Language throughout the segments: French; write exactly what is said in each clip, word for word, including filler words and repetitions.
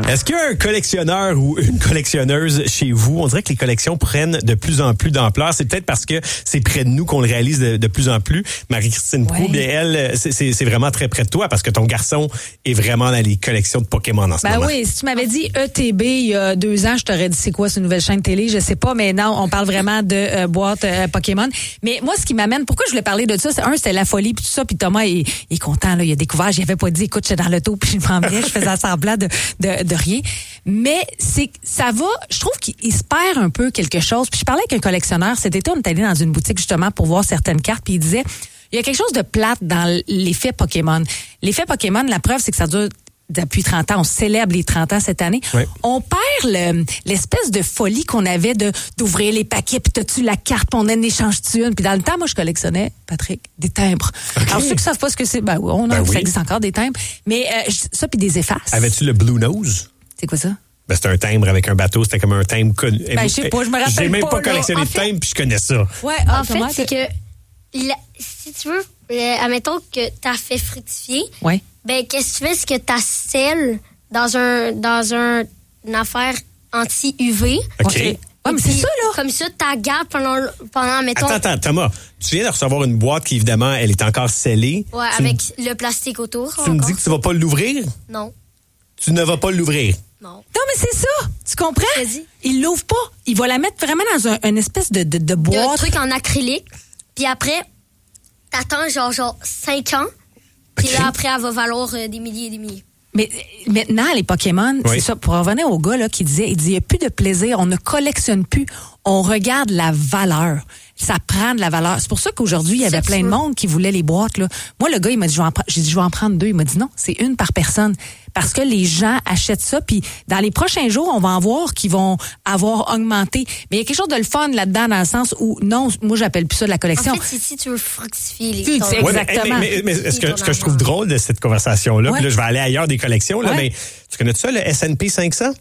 Est-ce qu'il y a un collectionneur ou une collectionneuse chez vous? On dirait que les collections prennent de plus en plus d'ampleur. C'est peut-être parce que c'est près de nous qu'on le réalise de, de plus en plus. Marie-Christine Proulx, ouais. bien elle, c'est, c'est, c'est vraiment très près de toi parce que ton garçon est vraiment dans les collections de Pokémon en ce ben moment. Ben oui, si tu m'avais dit E T B il y a deux ans, je t'aurais dit c'est quoi, c'est une nouvelle chaîne de télé, je sais pas, mais non, on parle vraiment de euh, boîte euh, Pokémon. Mais moi, ce qui m'amène, pourquoi je voulais parler de ça, c'est un, c'était la folie puis tout ça, puis Thomas, il, il est content, là, il a découvert, j'y avais pas dit, écoute, j'étais dans l'auto puis je m'en venais, je faisais semblant de, de, de rien. Mais c'est ça va, je trouve qu'il se perd un peu quelque chose. Puis je parlais avec un collectionneur, cet été, on est allé dans une boutique justement pour voir certaines cartes, puis il disait, il y a quelque chose de plate dans l'effet Pokémon. L'effet Pokémon, la preuve, c'est que ça dure depuis trente ans. On célèbre les trente ans cette année. Oui. On perd le, l'espèce de folie qu'on avait de d'ouvrir les paquets, puis t'as-tu la carte, puis on en échange-tu une. Puis dans le temps, moi, je collectionnais, Patrick, des timbres. Okay. Alors, ceux qui savent pas ce que c'est, ben, on a, ben oui. ça existe encore des timbres. Mais euh, ça, puis des effaces. Avais-tu le Blue Nose? C'est quoi ça? Ben, c'était un timbre avec un bateau. C'était comme un timbre connu. Ben, je sais pas, je me rappelle pas. J'ai même pas, pas collectionné de timbres, puis je connais ça. Ouais, en fait, c'est que la, si tu veux, euh, admettons que t'as fait fructifier. Ouais. Ben, qu'est-ce que tu fais? C'est que t'as scelle dans un, dans un, une affaire anti-U V. OK. okay. Ouais, mais c'est ça, là. Comme ça, t'as garde pendant, pendant, mettons. Attends, attends, Thomas. Tu viens de recevoir une boîte qui, évidemment, elle est encore scellée. Ouais, tu avec m... le plastique autour. Tu encore. me dis que tu vas pas l'ouvrir? Non. Tu ne vas pas l'ouvrir? Non. Non, mais c'est ça. Tu comprends? Vas-y. Il l'ouvre pas. Il va la mettre vraiment dans un, une espèce de, de, de boîte. Un truc en acrylique. Puis après, t'attends genre, genre cinq ans. Puis okay. là, après, elle va valoir euh, des milliers et des milliers. Mais maintenant, les Pokémon, oui. c'est ça. Pour revenir au gars là, qui disait, il dit, il n'y a plus de plaisir, on ne collectionne plus, on regarde la valeur. Ça prend de la valeur. C'est pour ça qu'aujourd'hui, il y avait plein de monde qui voulait les boîtes. Là. Moi, le gars, il m'a dit, je vais en pre- j'ai dit, je vais en prendre deux. Il m'a dit, non, c'est une par personne. Parce que les gens achètent ça. Puis dans les prochains jours, on va en voir qui vont avoir augmenté. Mais il y a quelque chose de le fun là-dedans, dans le sens où, non, moi, j'appelle plus ça de la collection. En fait, c'est si tu veux fructifier les tu, ton... Exactement. Ouais, mais, mais, mais ce, que, ce que je trouve drôle de cette conversation-là, ouais. puis là, je vais aller ailleurs des collections, là, ouais. mais tu connais ça, le S and P cinq cents?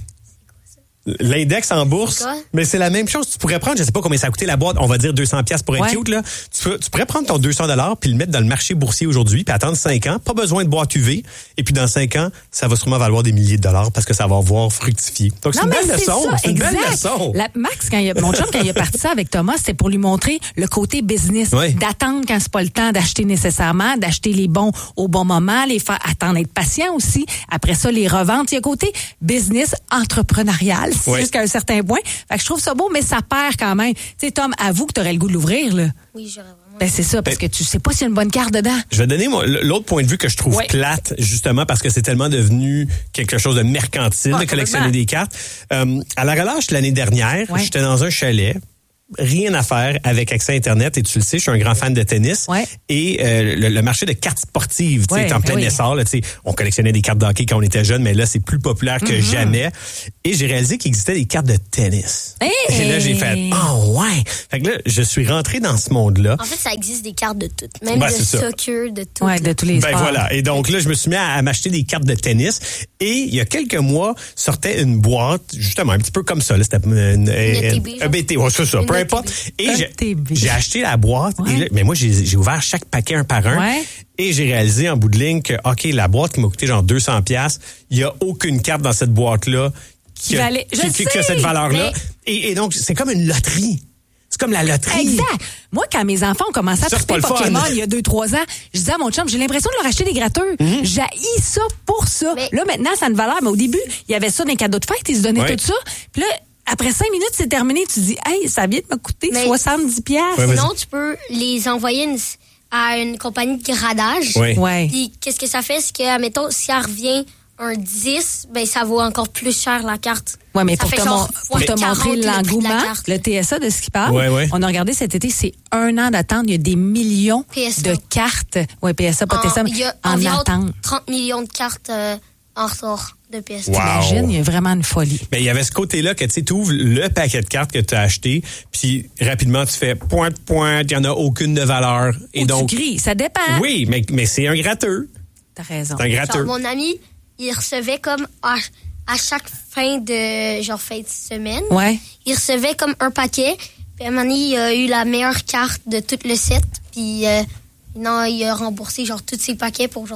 L'index en bourse, mais c'est la même chose. Tu pourrais prendre, je sais pas combien ça a coûté la boîte, on va dire deux cents piastres pour un ouais. cute, là. Tu, tu pourrais prendre ton deux cents dollars puis le mettre dans le marché boursier aujourd'hui puis attendre cinq ans. Pas besoin de boîte U V. Et puis dans cinq ans, ça va sûrement valoir des milliers de dollars parce que ça va avoir fructifié. Donc c'est non, une belle leçon. Ça, c'est exact. Une belle leçon. La, Max, quand il a, mon chum, quand il a parti ça avec Thomas, c'était pour lui montrer le côté business. Ouais. D'attendre quand c'est pas le temps d'acheter nécessairement, d'acheter les bons au bon moment, les faire attendre, être patient aussi. Après ça, les revendre. Il y a un côté business entrepreneurial. C'est ouais. jusqu'à un certain point. Fait que je trouve ça beau, mais ça perd quand même. Tu sais, Tom, avoue que tu aurais le goût de l'ouvrir, là. Oui, j'aurais vraiment. Ben, c'est ça, parce ben, que tu sais pas s'il y a une bonne carte dedans. Je vais donner mon, l'autre point de vue que je trouve ouais. plate, justement, parce que c'est tellement devenu quelque chose de mercantile ah, de collectionner des cartes. Euh, à la relâche l'année dernière, ouais. j'étais dans un chalet. Rien à faire avec accès à Internet. Et tu le sais, je suis un grand fan de tennis. Ouais. Et euh, le, le marché de cartes sportives, tu sais, ouais, est en plein oui. essor. Là, tu sais, on collectionnait des cartes de hockey quand on était jeune, mais là, c'est plus populaire que mm-hmm. jamais. Et j'ai réalisé qu'il existait des cartes de tennis. Hey! Et là, j'ai fait, oh ouais! Fait que là, je suis rentré dans ce monde-là. En fait, ça existe des cartes de toutes. Même ben, de soccer, de tout. Ouais, de tous les ben sports. voilà. Et donc là, je me suis mis à, à m'acheter des cartes de tennis. Et il y a quelques mois, sortait une boîte, justement, un petit peu comme ça. Là, c'était une, une, une, un B T. Ouais, c'est ça. Peu importe. Et j'ai, j'ai acheté la boîte, ouais. et là, mais moi, j'ai, j'ai ouvert chaque paquet un par un. Ouais. Et j'ai réalisé en bout de ligne que, OK, la boîte qui m'a coûté genre deux cents piastres, il n'y a aucune carte dans cette boîte-là qui a, qui, qui, qui a cette valeur-là. Mais... Et, et donc, c'est comme une loterie. C'est comme la loterie. Exact. Moi, quand mes enfants ont commencé à triper Pokémon il y a deux, trois ans, je disais à mon chum, j'ai l'impression de leur acheter des gratteurs. Mm-hmm. J'haïs ça pour ça. Mais... Là, maintenant, ça a une valeur. Mais au début, il y avait ça dans les cadeaux de fête, ils se donnaient ouais. tout ça. Puis là, après cinq minutes, c'est terminé. Tu dis, hey, ça vient de me coûter mais soixante-dix piastres. Ouais, sinon, tu peux les envoyer une, à une compagnie de gradage. Oui. Ouais. Puis, qu'est-ce que ça fait? C'est que, admettons, si elle revient un dix, ben, ça vaut encore plus cher la carte. Oui, mais ça pour te, mon, pour te montrer l'engouement, le, le T S A de ce qu'il parle, ouais, ouais. on a regardé cet été, c'est un an d'attente. Il y a des millions P S A. De cartes. Oui, P S A, pas en, T S A, mais il y a en attente. trente millions de cartes euh, en retard. De P S A. Wow. T'imagines, il y a vraiment une folie. Mais il y avait ce côté-là que tu ouvres le paquet de cartes que tu as acheté, puis rapidement tu fais point, point, il n'y en a aucune de valeur. Et Ou donc, tu grilles, ça dépend. Oui, mais, mais c'est un gratteux. T'as raison. C'est un gratteux. Genre, mon ami, il recevait comme à, à chaque fin de genre fin de semaine, ouais. il recevait comme un paquet. Puis à un moment donné, il a eu la meilleure carte de tout le set. Puis euh, non, il a remboursé genre tous ses paquets pour genre tout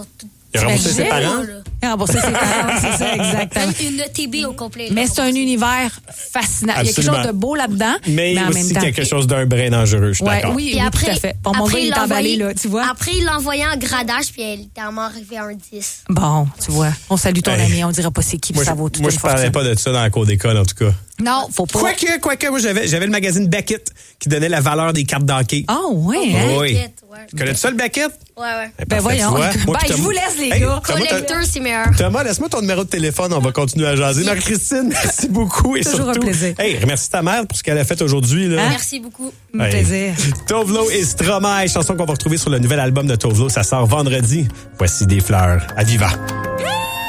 Il a remboursé ses parents? Il a remboursé ses parents, c'est ça, exactement. Une T B au complet. Mais c'est un univers fascinant. Absolument. Il y a quelque chose de beau là-dedans, mais, mais en aussi même temps. quelque chose d'un brin dangereux, je suis Ouais, d'accord. oui, Puis oui, après, tout à fait. Bon, mon après, gars, il est l'a emballé, envoyé- là, tu vois. Après, il l'a envoyé en gradage, puis elle était vraiment arrivée à un dix. Bon, tu vois. On salue ton Hey. ami, on dira pas c'est qui, puis Moi, ça je, vaut tout moi, une je parlais fortune. pas de ça dans la cour d'école, en tout cas. Non, faut pas. Quoique, quoique, moi, j'avais, j'avais le magazine Beckett qui donnait la valeur des cartes d'hockey. Ah, ouais, hein? Oui. Beckett, ouais. Connais-tu ça, le Beckett? Ouais, ouais. Eh, Ben parfait, voyons. tu vois. Moi, Ben, puis je Thomas- vous laisse, les Hey, gars. Thomas, t'as- Collecteur, c'est meilleur. Thomas, laisse-moi ton numéro de téléphone. On va continuer à jaser. Marie-Christine, merci beaucoup. Et Toujours un surtout, plaisir. hey, remercie ta mère pour ce qu'elle a fait aujourd'hui. Là. Hein? Merci beaucoup. Un plaisir. Tovlo et Stromae, chanson qu'on va retrouver sur le nouvel album de Tovlo. Ça sort vendredi. Voici des fleurs à Viva.